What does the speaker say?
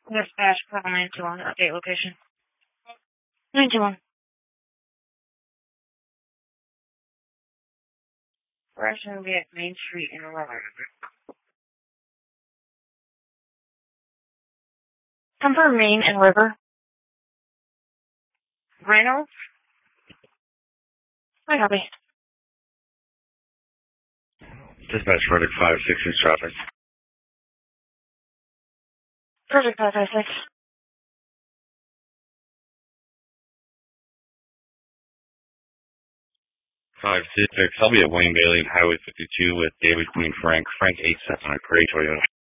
Dispatch, call 921, update location. 921. We're actually going to be at Main Street in River. Confirm Main and River. Reynolds? I copy. Dispatch, verdict 566 traffic. Project 556. 566, I'll be at Wayne Bailey and Highway 52 with David Queen Frank 87 on a gray Toyota.